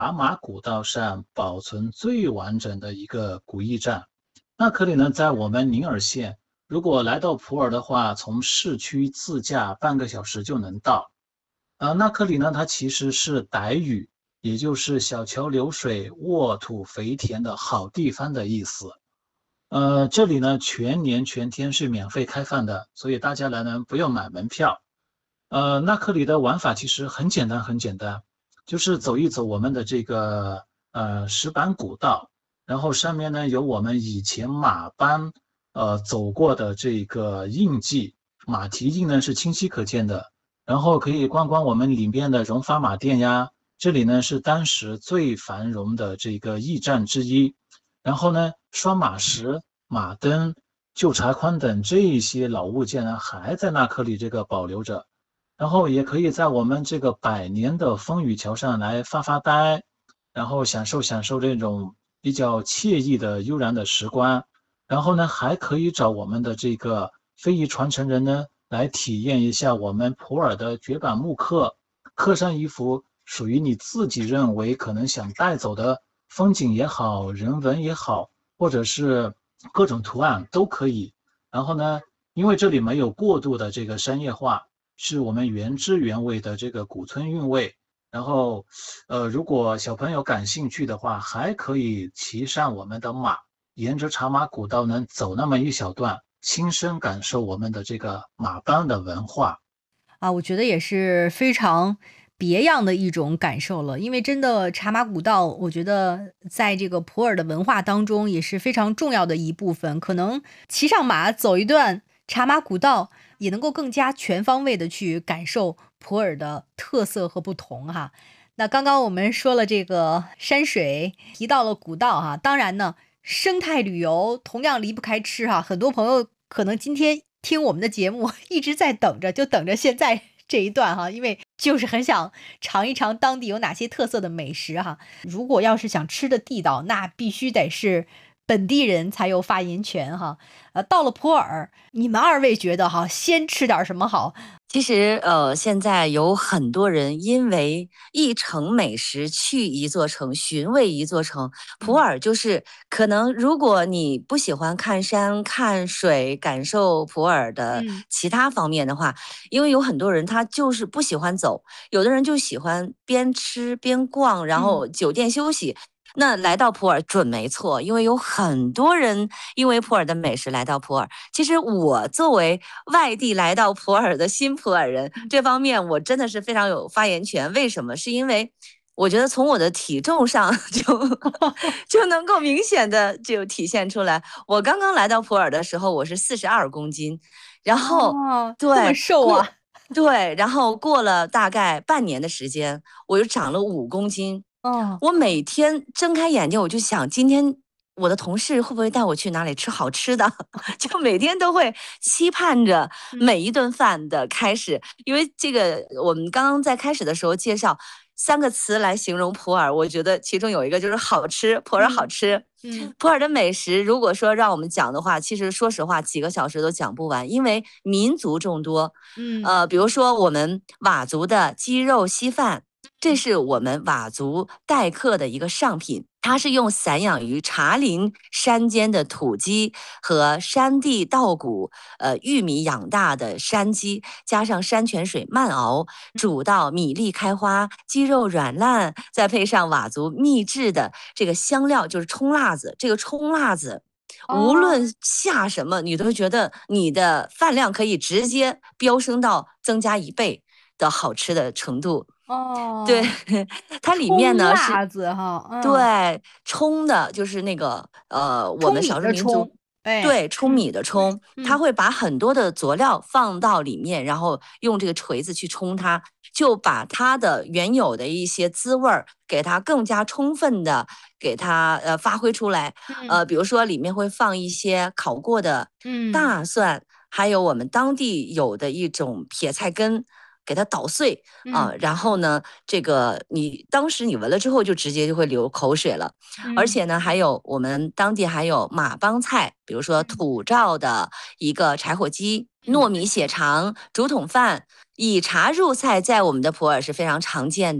茶马古道上保存最完整的一个古驿站。那克里呢，在我们宁洱县，如果来到普洱的话，从市区自驾半个小时就能到。那克里呢，它其实是傣语，也就是小桥流水、沃土肥田的好地方的意思。这里呢全年全天是免费开放的，所以大家来呢不用买门票。那克里的玩法其实很简单，很简单，就是走一走我们的这个石板古道，然后上面呢有我们以前马班走过的这个印记，马蹄印呢是清晰可见的。然后可以逛逛我们里面的荣发马店呀，这里呢是当时最繁荣的这个驿站之一。然后呢，双马石、马灯、旧茶筐等这些老物件呢，还在那克里这个保留着。然后也可以在我们这个百年的风雨桥上来发发呆，然后享受享受这种比较惬意的悠然的时光。然后呢，还可以找我们的这个非遗传承人呢，来体验一下我们普洱的绝版木刻，刻上一幅属于你自己认为可能想带走的风景也好，人文也好，或者是各种图案都可以。然后呢，因为这里没有过度的这个商业化，是我们原汁原味的这个古村韵味。然后，如果小朋友感兴趣的话，还可以骑上我们的马，沿着茶马古道呢走那么一小段，亲身感受我们的这个马帮的文化。 我觉得也是非常别样的一种感受了，因为真的茶马古道，我觉得在这个普洱的文化当中也是非常重要的一部分。可能骑上马走一段茶马古道，也能够更加全方位的去感受普洱的特色和不同哈。那刚刚我们说了这个山水，提到了古道哈，当然呢，生态旅游同样离不开吃哈。很多朋友可能今天听我们的节目一直在等着，就等着现在这一段哈，因为就是很想尝一尝当地有哪些特色的美食哈。如果要是想吃的地道，那必须得是本地人才有发言权哈。到了普洱，你们二位觉得哈，先吃点什么好？ 其实，现在有很多人因为一城美食去一座城，寻味一座城。普洱就是可能，如果你不喜欢看山看水，感受普洱的其他方面的话，因为有很多人他就是不喜欢走，有的人就喜欢边吃边逛，然后酒店休息。那来到普洱准没错，因为有很多人因为普洱的美食来到普洱。其实我作为外地来到普洱的新普洱人，这方面我真的是非常有发言权。为什么？是因为我觉得从我的体重上就能够明显的就体现出来。我刚刚来到普洱的时候，我是42公斤，然后这么瘦啊？ 对，然后过了大概半年的时间，我又长了5公斤。我每天睁开眼睛，我就想今天我的同事会不会带我去哪里吃好吃的？就每天都会期盼着每一顿饭的开始，因为这个我们刚刚在开始的时候介绍3个词来形容普洱，我觉得其中有一个就是好吃，普洱好吃。普洱的美食，如果说让我们讲的话，其实说实话，几个小时都讲不完，因为民族众多。比如说我们佤族的鸡肉稀饭，这是我们佤族待客的一个上品。它是用散养于茶林山间的土鸡和山地稻谷、玉米养大的山鸡，加上山泉水慢熬，煮到米粒开花，鸡肉软烂，再配上佤族秘制的这个香料，就是冲辣子。这个冲辣子，无论下什么，你都觉得你的饭量可以直接飙升到增加1倍的好吃的程度。对，它里面呢是辣子哈， 对冲的，就是那个我们少数民族对冲米的冲，它会把很多的佐料放到里面，然后用这个锤子去冲它，就把它的原有的一些滋味儿给它更加充分的给它发挥出来。比如说里面会放一些烤过的大蒜，还有我们当地有的一种撇菜根。给它捣碎然后呢，这个你当时你闻了之后，就直接就会流口水了。而且呢，还有我们当地还有马帮菜，比如说土灶的一个柴火鸡、糯米血肠、竹筒饭，以茶入菜，在我们的普洱是非常常见的。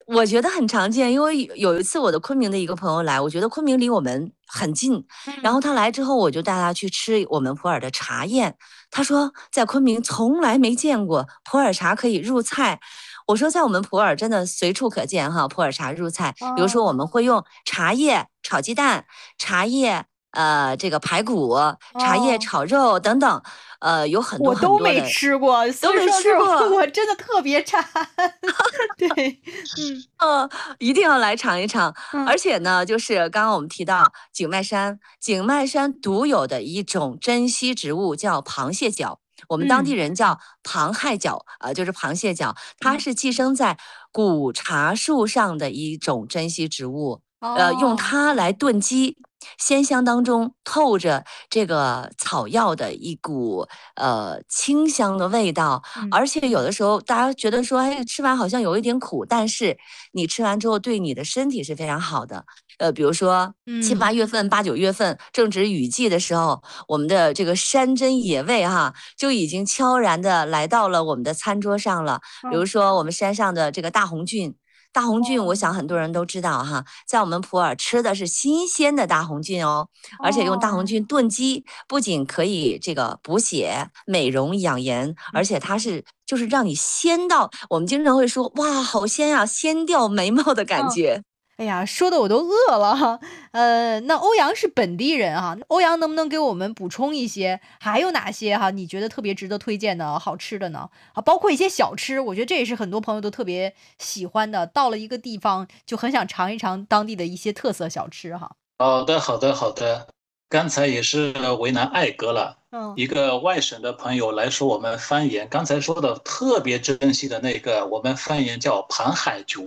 我觉得很常见，因为有一次我的昆明的一个朋友来，我觉得昆明离我们很近，然后他来之后，我就带他去吃我们普洱的茶宴。他说在昆明从来没见过普洱茶可以入菜。我说在我们普洱真的随处可见哈，普洱茶入菜。比如说我们会用茶叶炒鸡蛋，茶叶这个排骨，茶叶炒肉等等，有很多我都没吃过， 都没吃过， 我真的特别馋。对， 一定要来尝一尝。而且呢，就是刚刚我们提到景迈山，景迈山独有的一种珍稀植物叫螃蟹角，我们当地人叫螃蟹角，就是螃蟹角，它是寄生在古茶树上的一种珍稀植物，用它来炖鸡。鲜香当中透着这个草药的一股清香的味道，而且有的时候大家觉得说，哎，吃完好像有一点苦，但是你吃完之后对你的身体是非常好的。比如说7、8月份、8、9月份正值雨季的时候，我们的这个山珍野味哈就已经悄然的来到了我们的餐桌上了。比如说我们山上的这个大红菌。大红菌，我想很多人都知道哈，在我们普洱吃的是新鲜的大红菌哦，而且用大红菌炖鸡，不仅可以这个补血、美容、养颜，而且它是就是让你鲜到，我们经常会说哇，好鲜啊，鲜掉眉毛的感觉。 哎呀，说的我都饿了哈。那欧阳是本地人哈，欧阳能不能给我们补充一些，还有哪些哈你觉得特别值得推荐的好吃的呢？包括一些小吃，我觉得这也是很多朋友都特别喜欢的。到了一个地方就很想尝一尝当地的一些特色小吃哈。 好的，好的，好的。刚才也是为难艾哥了。一个外省的朋友来说我们方言，刚才说的特别珍惜的那个，我们方言叫螃海角。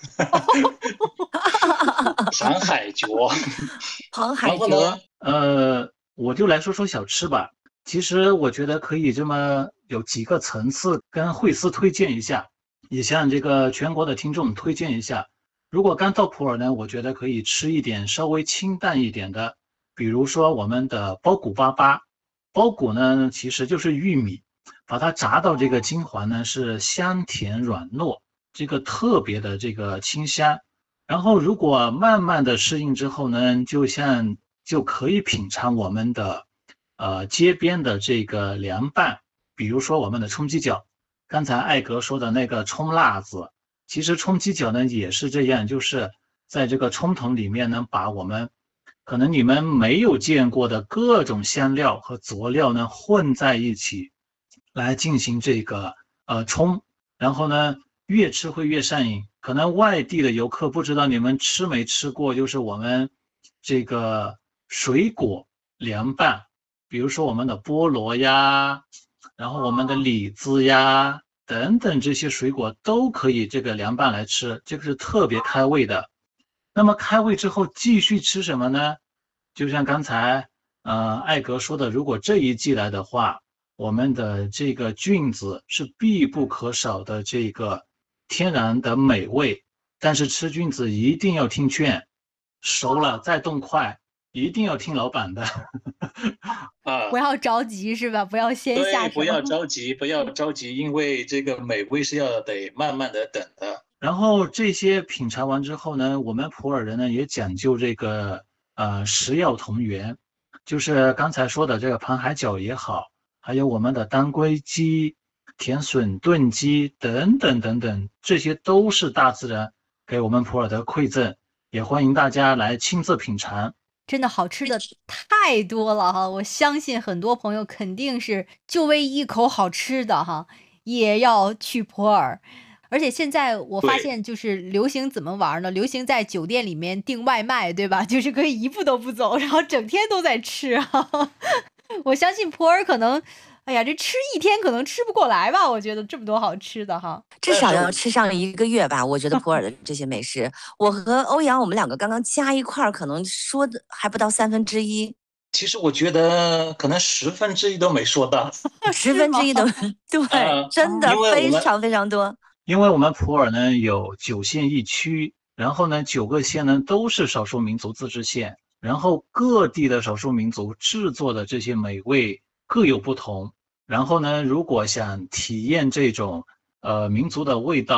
螃海角， 螃海角。 我就来说说小吃吧。其实我觉得可以这么有几个层次跟惠司推荐一下，也向这个全国的听众推荐一下。如果刚到普洱呢，我觉得可以吃一点稍微清淡一点的，比如说我们的包谷粑。包谷呢其实就是玉米，把它炸到这个金黄呢是香甜软糯，这个特别的这个清香。然后如果慢慢的适应之后呢，就可以品尝我们的街边的这个凉拌，比如说我们的冲鸡脚，刚才艾格说的那个冲辣子。其实冲鸡脚呢也是这样，就是在这个冲桶里面呢，把我们可能你们没有见过的各种香料和佐料呢混在一起来进行这个冲，然后呢越吃会越上瘾。可能外地的游客不知道你们吃没吃过，就是我们这个水果凉拌，比如说我们的菠萝呀，然后我们的李子呀等等，这些水果都可以这个凉拌来吃，这个是特别开胃的。那么开胃之后继续吃什么呢？就像刚才艾格说的，如果这一季来的话，我们的这个菌子是必不可少的这个天然的美味，但是吃菌子一定要听劝，熟了再动筷，一定要听老板的。 不要着急是吧？不要先下手。 对，不要着急，不要着急，因为这个美味是要得慢慢的等的。然后这些品尝完之后呢，我们普洱人呢也讲究这个食药同源，就是刚才说的这个螃海角也好，还有我们的当归鸡、甜笋炖鸡等等等等，这些都是大自然给我们普洱的馈赠，也欢迎大家来亲自品尝。 真的好吃的太多了哈，我相信很多朋友肯定是就为一口好吃的哈，也要去普洱。而且现在我发现就是流行怎么玩呢？流行在酒店里面订外卖，对吧？就是可以一步都不走，然后整天都在吃啊。我相信普洱可能，哎呀，这吃一天可能吃不过来吧？我觉得这么多好吃的哈， 至少要吃上1个月吧。我觉得普洱的这些美食，我和欧阳我们2个刚刚加一块儿，可能说的还不到1/3。 其实我觉得可能1/10都没说到 ，1/10都对，真的非常非常多。 因为我们普洱呢有9县1区，然后呢9个县呢都是少数民族自治县，然后各地的少数民族制作的这些美味各有不同。然后呢，如果想体验这种民族的味道，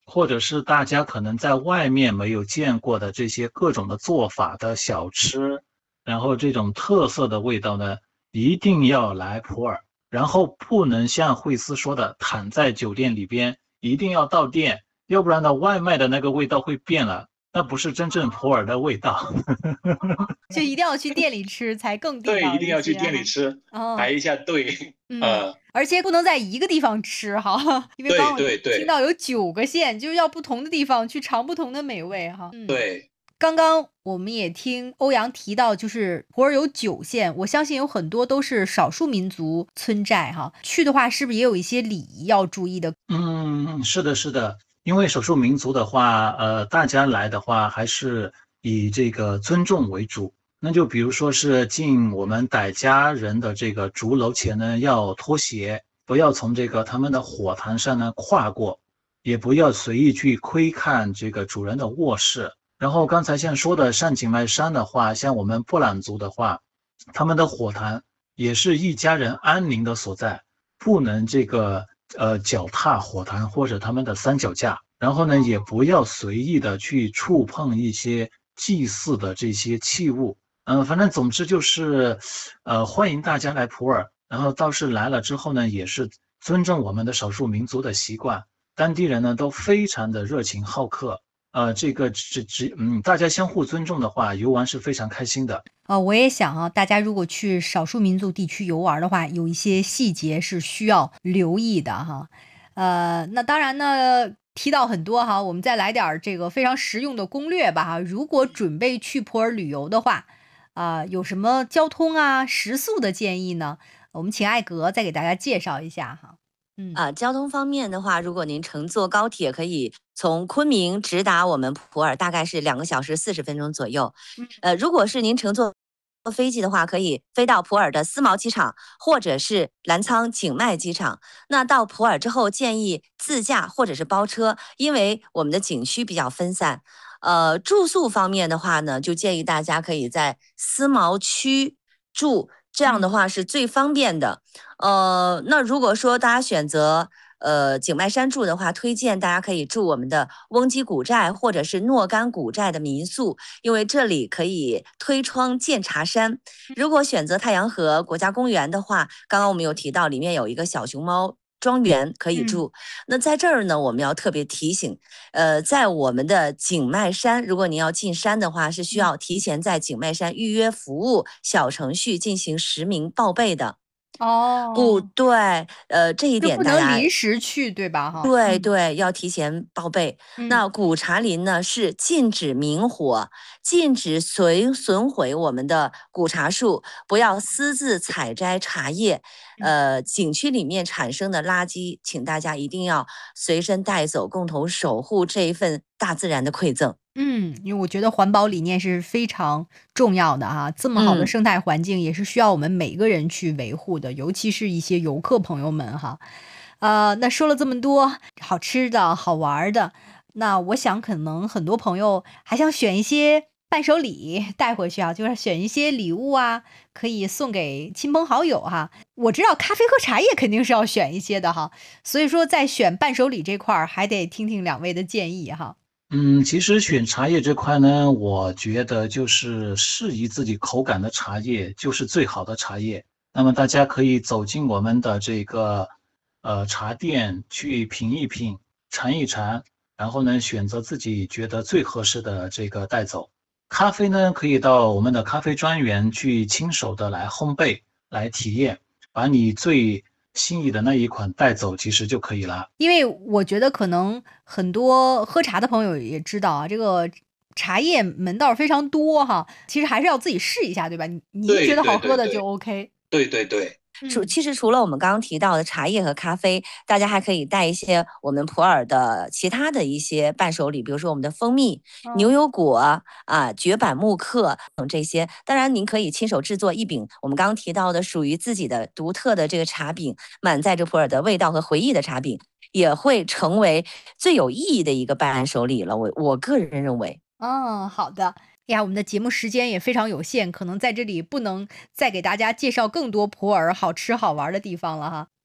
或者是大家可能在外面没有见过的这些各种的做法的小吃，然后这种特色的味道呢，一定要来普洱，然后不能像惠斯说的躺在酒店里边，一定要到店，要不然呢外卖的那个味道会变了，那不是真正普洱的味道。 就一定要去店里吃才更地对，一道定要去一些哈。 店里吃，排哦， 一下队。 而且不能在一个地方吃哈，因为刚对刚我对对听到有9个县，就是要不同的地方去尝不同的美味哈。 对。 刚刚我们也听欧阳提到，就是普洱有9县，我相信有很多都是少数民族村寨哈。去的话，是不是也有一些礼仪要注意的？ 是的，是的，因为少数民族的话，大家来的话还是以这个尊重为主。那就比如说是进我们傣家人的这个竹楼前呢，要脱鞋，不要从这个他们的火塘上呢跨过，也不要随意去窥看这个主人的卧室。然后刚才像说的上景迈山的话，像我们布朗族的话，他们的火塘也是一家人安宁的所在，不能这个脚踏火塘或者他们的三脚架，然后呢也不要随意的去触碰一些祭祀的这些器物。反正总之就是欢迎大家来普洱，然后倒是来了之后呢，也是尊重我们的少数民族的习惯，当地人呢都非常的热情好客。这个大家相互尊重的话，游玩是非常开心的。 我也想啊，大家如果去少数民族地区游玩的话，有一些细节是需要留意的哈。那当然呢，提到很多哈，我们再来点儿这个非常实用的攻略吧哈。如果准备去普洱旅游的话，有什么交通啊、食宿的建议呢？我们请艾格再给大家介绍一下哈。 交通方面的话，如果您乘坐高铁，可以从昆明直达我们普洱，大概是2个小时40分钟左右。如果是您乘坐飞机的话，可以飞到普洱的思茅机场，或者是澜沧景迈机场。那到普洱之后，建议自驾或者是包车，因为我们的景区比较分散。住宿方面的话呢，就建议大家可以在思茅区住，这样的话是最方便的。那如果说大家选择景迈山住的话，推荐大家可以住我们的翁基古寨或者是若干古寨的民宿，因为这里可以推窗见茶山。如果选择太阳河国家公园的话，刚刚我们有提到里面有一个小熊猫庄园可以住。那在这儿呢，我们要特别提醒，在我们的景迈山，如果您要进山的话，是需要提前在景迈山预约服务小程序进行实名报备的。对，这一就不点大家能临时去，对吧哈？ 对对，要提前报备。那古茶林呢是禁止明火，禁止损毁我们的古茶树，不要私自采摘茶叶。景区里面产生的垃圾，请大家一定要随身带走，共同守护这一份大自然的馈赠。 因为我觉得环保理念是非常重要的哈，这么好的生态环境也是需要我们每个人去维护的，尤其是一些游客朋友们哈。那说了这么多好吃的好玩的，那我想可能很多朋友还想选一些伴手礼带回去啊，就是选一些礼物啊，可以送给亲朋好友哈。我知道咖啡和茶叶肯定是要选一些的哈，所以说在选伴手礼这块儿还得听听两位的建议哈。 其实选茶叶这块呢，我觉得就是适宜自己口感的茶叶就是最好的茶叶。那么大家可以走进我们的这个茶店去品一品、尝一尝，然后呢选择自己觉得最合适的这个带走。咖啡呢，可以到我们的咖啡专园去亲手的来烘焙、来体验，把你最心仪的那一款带走，其实就可以了。 因为我觉得可能很多喝茶的朋友也知道啊，这个茶叶门道非常多哈，其实还是要自己试一下，对吧？你觉得好喝的就 OK。 对对对。 其实除了我们刚刚提到的茶叶和咖啡，大家还可以带一些我们普洱的其他的一些伴手礼，比如说我们的蜂蜜、牛油果绝版木克等这些。当然，您可以亲手制作一饼我们刚刚提到的属于自己的独特的这个茶饼，满载着普洱的味道和回忆的茶饼，也会成为最有意义的一个伴手礼了。我个人认为。 好的。我们的节目时间也非常有限，可能在这里不能再给大家介绍更多普洱好吃好玩的地方了哈。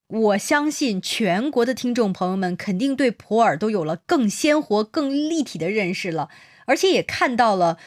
我相信全国的听众朋友们肯定对普洱都有了更鲜活、更立体的认识了，而且也看到了